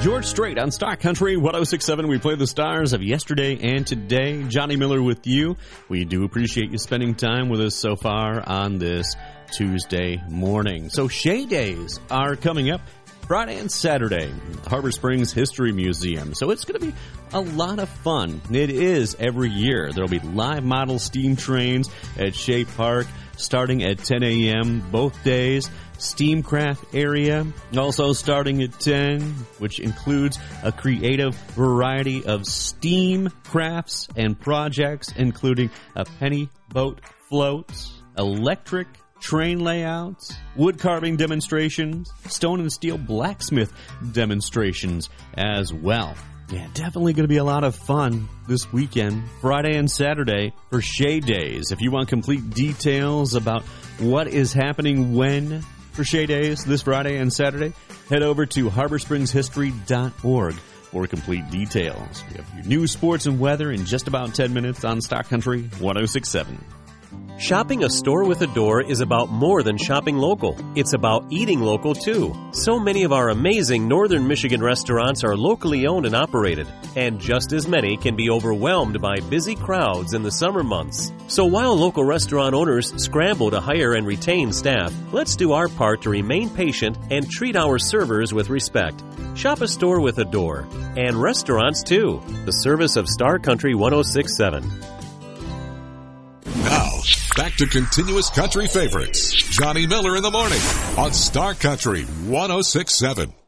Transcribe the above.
George Strait on Star Country 106.7. We play the stars of yesterday and today. Johnny Miller with you. We do appreciate you spending time with us so far on this Tuesday morning. So Shea Days are coming up Friday and Saturday, Harbor Springs History Museum. So it's going to be a lot of fun. It is every year. There will be live model steam trains at Shea Park starting at 10 a.m. both days. Steamcraft area also starting at 10, which includes a creative variety of steam crafts and projects, including a penny boat floats, electric train layouts, wood carving demonstrations, stone and steel blacksmith demonstrations as well. Yeah, definitely going to be a lot of fun this weekend, Friday and Saturday, for Shea Days. If you want complete details about what is happening when for Shea Days this Friday and Saturday, head over to harborspringshistory.org for complete details. We have your news, sports, and weather in just about 10 minutes on Stock Country 106.7. Shopping a store with a door is about more than shopping local. It's about eating local, too. So many of our amazing Northern Michigan restaurants are locally owned and operated, and just as many can be overwhelmed by busy crowds in the summer months. So while local restaurant owners scramble to hire and retain staff, let's do our part to remain patient and treat our servers with respect. Shop a store with a door. And restaurants, too. The service of Star Country 106.7. Now, back to continuous country favorites. Johnny Miller in the morning on Star Country 106.7.